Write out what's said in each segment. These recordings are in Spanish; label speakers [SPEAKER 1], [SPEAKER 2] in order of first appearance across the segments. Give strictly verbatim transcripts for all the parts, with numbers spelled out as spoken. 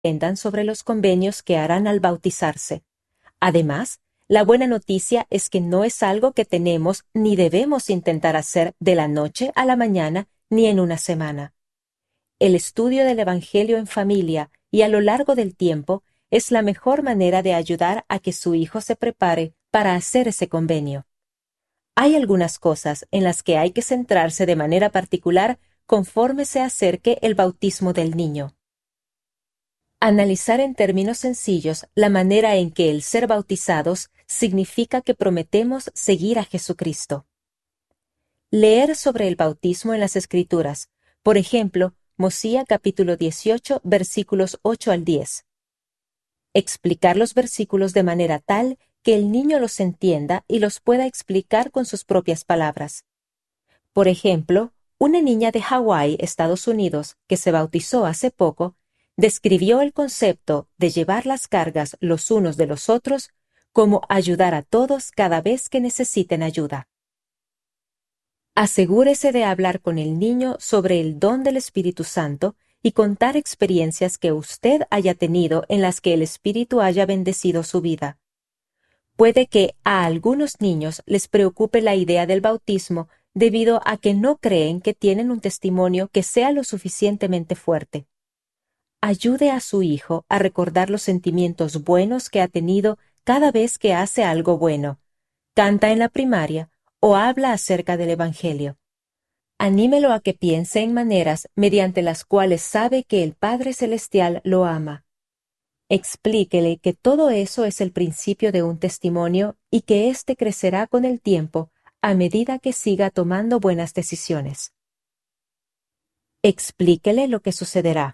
[SPEAKER 1] aprendan sobre los convenios que harán al bautizarse. Además, la buena noticia es que no es algo que tenemos ni debemos intentar hacer de la noche a la mañana ni en una semana. El estudio del Evangelio en familia y a lo largo del tiempo es la mejor manera de ayudar a que su hijo se prepare para hacer ese convenio. Hay algunas cosas en las que hay que centrarse de manera particular conforme se acerque el bautismo del niño. Analizar en términos sencillos la manera en que el ser bautizados significa que prometemos seguir a Jesucristo. Leer sobre el bautismo en las Escrituras, por ejemplo, Mosía capítulo dieciocho, versículos ocho al diez. Explicar los versículos de manera tal que el niño los entienda y los pueda explicar con sus propias palabras. Por ejemplo, una niña de Hawái, Estados Unidos, que se bautizó hace poco, describió el concepto de llevar las cargas los unos de los otros como ayudar a todos cada vez que necesiten ayuda. Asegúrese de hablar con el niño sobre el don del Espíritu Santo y contar experiencias que usted haya tenido en las que el Espíritu haya bendecido su vida. Puede que a algunos niños les preocupe la idea del bautismo debido a que no creen que tienen un testimonio que sea lo suficientemente fuerte. Ayude a su hijo a recordar los sentimientos buenos que ha tenido cada vez que hace algo bueno, canta en la primaria o habla acerca del Evangelio. Anímelo a que piense en maneras mediante las cuales sabe que el Padre Celestial lo ama. Explíquele que todo eso es el principio de un testimonio y que éste crecerá con el tiempo a medida que siga tomando buenas decisiones. Explíquele lo que sucederá.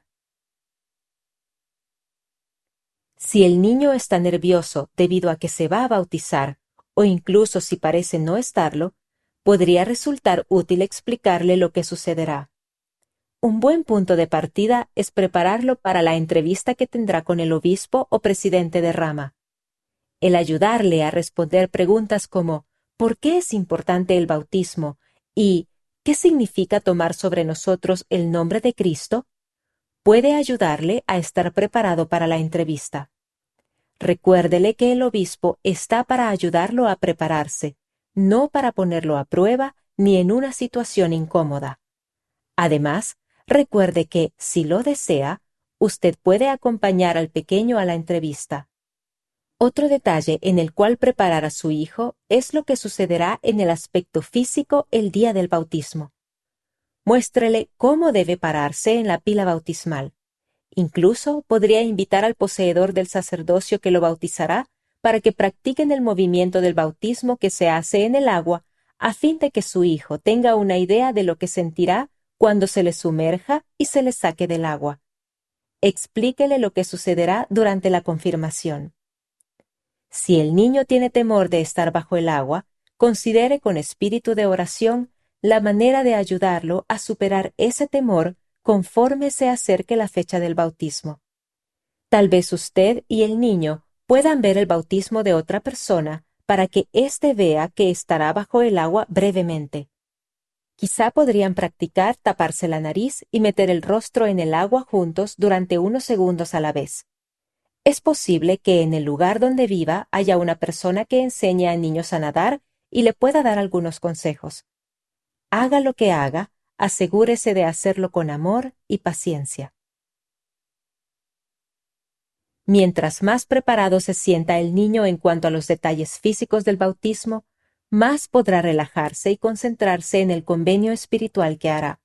[SPEAKER 1] Si el niño está nervioso debido a que se va a bautizar, o incluso si parece no estarlo, podría resultar útil explicarle lo que sucederá. Un buen punto de partida es prepararlo para la entrevista que tendrá con el obispo o presidente de rama. El ayudarle a responder preguntas como ¿por qué es importante el bautismo? Y ¿qué significa tomar sobre nosotros el nombre de Cristo? Puede ayudarle a estar preparado para la entrevista. Recuérdele que el obispo está para ayudarlo a prepararse, no para ponerlo a prueba ni en una situación incómoda. Además, recuerde que, si lo desea, usted puede acompañar al pequeño a la entrevista. Otro detalle en el cual preparar a su hijo es lo que sucederá en el aspecto físico el día del bautismo. Muéstrele cómo debe pararse en la pila bautismal. Incluso podría invitar al poseedor del sacerdocio que lo bautizará para que practiquen el movimiento del bautismo que se hace en el agua a fin de que su hijo tenga una idea de lo que sentirá cuando se le sumerja y se le saque del agua. Explíquele lo que sucederá durante la confirmación. Si el niño tiene temor de estar bajo el agua, considere con espíritu de oración la manera de ayudarlo a superar ese temor conforme se acerque la fecha del bautismo. Tal vez usted y el niño puedan ver el bautismo de otra persona para que éste vea que estará bajo el agua brevemente. Quizá podrían practicar taparse la nariz y meter el rostro en el agua juntos durante unos segundos a la vez. Es posible que en el lugar donde viva haya una persona que enseñe a niños a nadar y le pueda dar algunos consejos. Haga lo que haga, asegúrese de hacerlo con amor y paciencia. Mientras más preparado se sienta el niño en cuanto a los detalles físicos del bautismo, más podrá relajarse y concentrarse en el convenio espiritual que hará.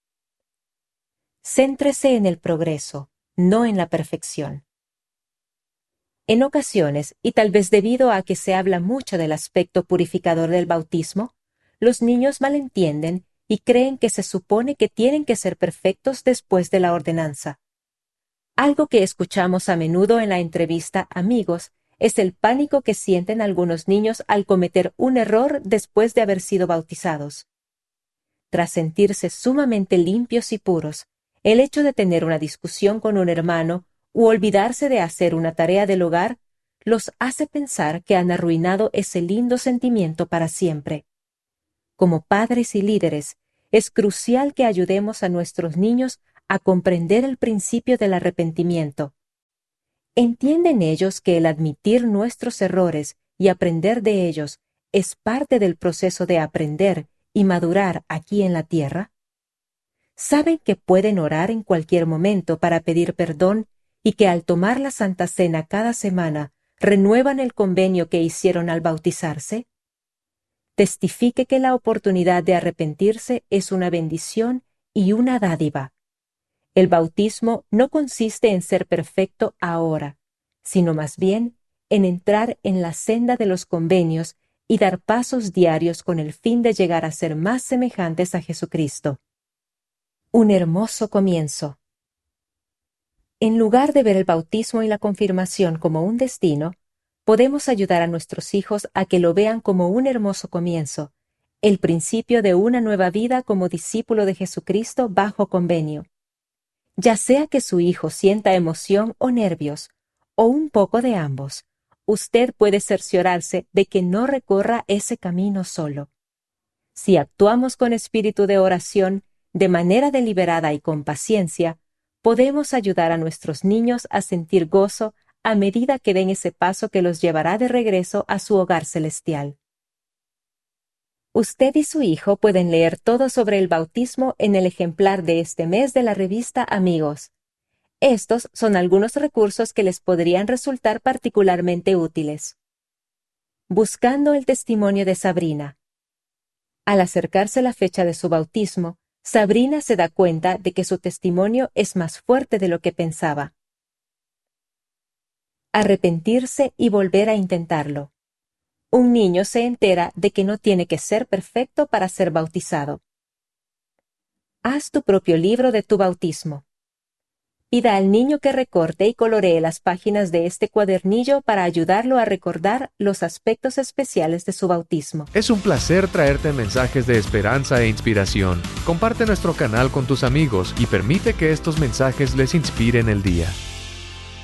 [SPEAKER 1] Céntrese en el progreso, no en la perfección. En ocasiones, y tal vez debido a que se habla mucho del aspecto purificador del bautismo, los niños malentienden y creen que se supone que tienen que ser perfectos después de la ordenanza. Algo que escuchamos a menudo en la entrevista Amigos es el pánico que sienten algunos niños al cometer un error después de haber sido bautizados. Tras sentirse sumamente limpios y puros, el hecho de tener una discusión con un hermano u olvidarse de hacer una tarea del hogar los hace pensar que han arruinado ese lindo sentimiento para siempre. Como padres y líderes, es crucial que ayudemos a nuestros niños a comprender el principio del arrepentimiento, ¿Entienden ellos que el admitir nuestros errores y aprender de ellos es parte del proceso de aprender y madurar aquí en la tierra? ¿Saben que pueden orar en cualquier momento para pedir perdón y que al tomar la Santa Cena cada semana renuevan el convenio que hicieron al bautizarse? Testifique que la oportunidad de arrepentirse es una bendición y una dádiva. El bautismo no consiste en ser perfecto ahora, sino más bien en entrar en la senda de los convenios y dar pasos diarios con el fin de llegar a ser más semejantes a Jesucristo. Un hermoso comienzo. En lugar de ver el bautismo y la confirmación como un destino, podemos ayudar a nuestros hijos a que lo vean como un hermoso comienzo, el principio de una nueva vida como discípulo de Jesucristo bajo convenio. Ya sea que su hijo sienta emoción o nervios, o un poco de ambos, usted puede cerciorarse de que no recorra ese camino solo. Si actuamos con espíritu de oración, de manera deliberada y con paciencia, podemos ayudar a nuestros niños a sentir gozo a medida que den ese paso que los llevará de regreso a su hogar celestial. Usted y su hijo pueden leer todo sobre el bautismo en el ejemplar de este mes de la revista Amigos. Estos son algunos recursos que les podrían resultar particularmente útiles. Buscando el testimonio de Sabrina. Al acercarse la fecha de su bautismo, Sabrina se da cuenta de que su testimonio es más fuerte de lo que pensaba. Arrepentirse y volver a intentarlo. Un niño se entera de que no tiene que ser perfecto para ser bautizado. Haz tu propio libro de tu bautismo. Pida al niño que recorte y coloree las páginas de este cuadernillo para ayudarlo a recordar los aspectos especiales de su bautismo.
[SPEAKER 2] Es un placer traerte mensajes de esperanza e inspiración. Comparte nuestro canal con tus amigos y permite que estos mensajes les inspiren el día.